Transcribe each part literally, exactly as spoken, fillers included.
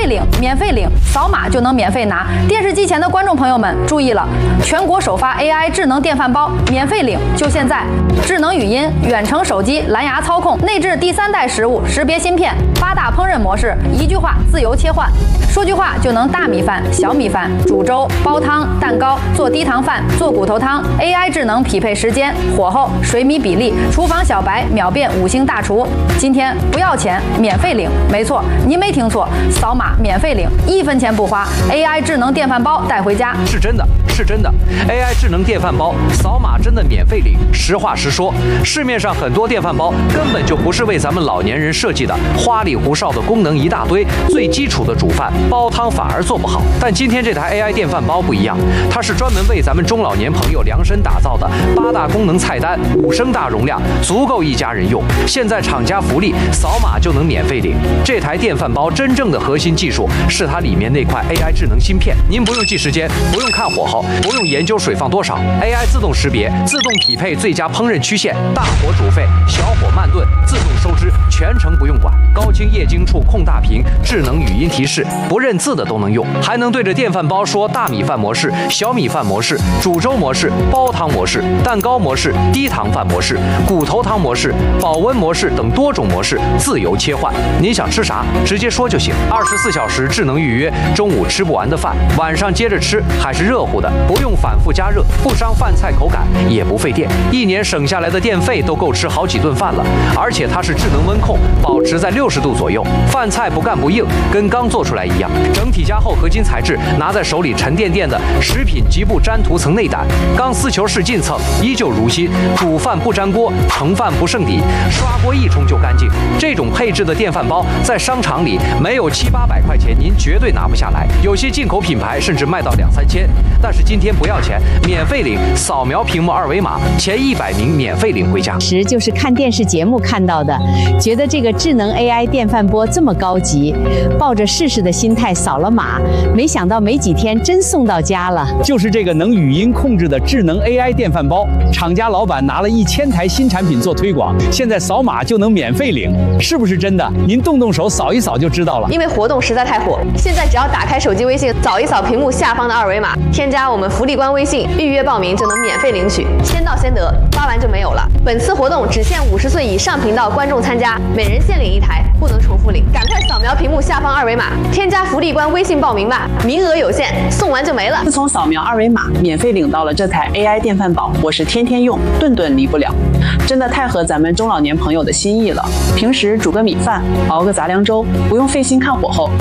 费领，免费领，扫码就能免费拿。电视机前的观众朋友们注意了，全国首发 A I 智能电饭煲，免费领，就现在！智能语音、远程手机、蓝牙操控，内置第三代食物识别芯片，八大烹饪模式，一句话自由切换，说句话就能大米饭、小米饭、煮粥、煲汤、蛋糕、做低糖饭、做骨头汤。A I 智能匹配时间、火候、水米比例，厨房小白秒变五星大厨。今天不要钱，免费领，没错，您没听错，扫码免费领，一分钱不花。A I 智能电饭煲带回家， 是真的，是真的。A I 智能电饭煲，扫码真的免费领。实话实说，市面上很多电饭煲根本就不是为咱们老年人设计的，花里胡哨的功能一大堆，最基础的煮饭、煲汤反而做不好。但今天这台 A I 电饭煲不一样，它是专门为咱们中老年朋友量身打造的，八大功能菜单，五升大容量，足够一家人用。现在厂家福利，扫码就能免费领。这台电饭煲真正的核心技术是它里面那块 A I 智能芯片，您不用记时间，不用看火候，不用研究水放多少 ，A I 自动识别，自动匹配最佳烹饪曲线，大火煮沸，小火慢炖，自动收汁，全程不用管。高清液晶触控大屏，智能语音提示，不认字的都能用，还能对着电饭煲说大米饭模式、小米饭模式、煮粥模式、煲汤模式、蛋糕模式、低糖饭模式、骨头汤模式、保温模式等多种模式自由切换。您想吃啥，直接说就行。二十四小时智能预约，中午吃不完的饭，晚上接着吃，还是热乎的，不用反复加热，不伤饭菜口感，也不费电。一年省下来的电费都够吃好几顿饭了。而且它是智能温控，保持在六十度左右，饭菜不干不硬，跟刚做出来一样。整体加厚合金材质，拿在手里沉甸甸的，食品局部粘涂层内胆，钢丝球式进蹭，依旧如新。煮饭不粘锅，盛饭不剩底，刷锅一冲就干净。这种配置的电饭煲在商场里没有七八百块钱，您绝对拿不下来。有些进口品牌甚至卖到两三千。但是今天不要钱，免费领，扫描屏幕二维码，前一百名免费领回家。 时就是看电视节目看到的，觉得这个智能 A I 电饭锅这么高级，抱着试试的心态扫了码，没想到没几天真送到家了。 就是这个能语音控制的智能 A I 电饭煲，厂家老板拿了一千台新产品做推广，现在扫码就能免费领，是不是真的？您动动手扫一扫就知道了。 因为活动实在太火，现在只要打开手机微信，扫一扫屏幕下方的二维码，添加我们福利官微信，预约报名就能免费领取，先到先得，发完就没有了。本次活动只限五十岁以上频道观众参加，每人限领一台，不能重复领。赶快扫描屏幕下方二维码，添加福利官微信报名吧，名额有限，送完就没了。 自从扫描二维码免费领到了这台 A I 电饭煲，我是天天用，顿顿离不了，真的太合咱们中老年朋友的心意了。平时煮个米饭，熬个杂粮粥，不用费心看火候，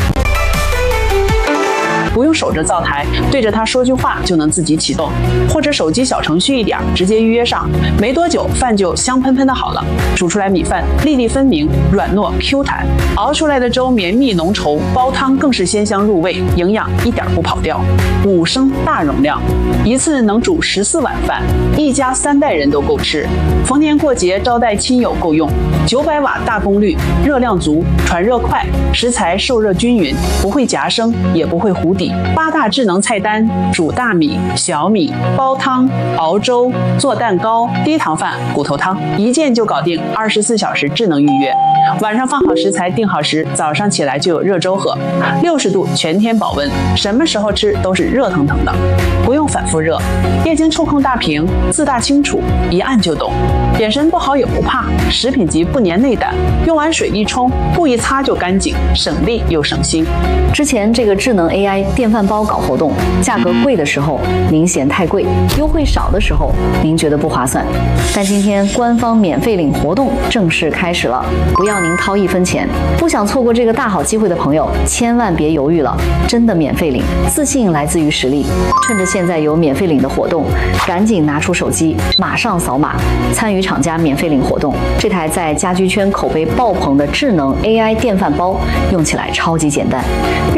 不用守着灶台，对着它说句话就能自己启动，或者手机小程序一点，直接预约上，没多久饭就香喷喷的好了。煮出来米饭粒粒分明，软糯 Q 弹，熬出来的粥绵密浓稠，煲汤更是鲜香入味，营养一点不跑掉。五升大容量，一次能煮十四碗饭，一家三代人都够吃。逢年过节招待亲友够用。九百瓦大功率，热量足，传热快，食材受热均匀，不会夹生，也不会糊底。八大智能菜单：煮大米、小米、煲汤、熬粥、做蛋糕、低糖饭、骨头汤，一键就搞定。二十四小时智能预约，晚上放好食材定好时，早上起来就有热粥喝。六十度全天保温，什么时候吃都是热腾腾的，不用反复热。液晶触控大屏，字大清楚，一按就懂。眼神不好也不怕，食品级不粘内胆，用完水一冲，布一擦就干净，省力又省心。 之前这个智能 A I 电饭煲搞活动，价格贵的时候您嫌太贵，优惠少的时候您觉得不划算。但今天官方免费领活动正式开始了，不要您掏一分钱。不想错过这个大好机会的朋友，千万别犹豫了，真的免费领，自信来自于实力。趁着现在有免费领的活动，赶紧拿出手机，马上扫码参与厂家免费领活动。这台在家居圈口碑爆棚的智能 A I 电饭煲，用起来超级简单。